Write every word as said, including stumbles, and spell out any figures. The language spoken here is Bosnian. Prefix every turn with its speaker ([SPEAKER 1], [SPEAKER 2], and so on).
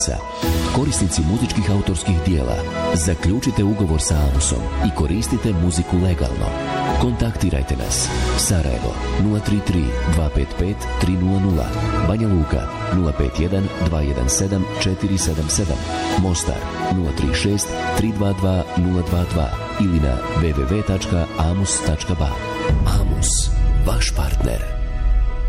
[SPEAKER 1] Korisnici muzičkih autorskih dijela, zaključite ugovor sa Amusom i koristite muziku legalno. Kontaktirajte nas. Sarajevo nula tri tri dva pet pet tri nula nula, Banja Luka nula pet jedan dva jedan sedam četiri sedam sedam, Mostar nula tri šest tri dva dva nula dva dva ili na w w w tačka amus tačka ba. Amus, vaš partner.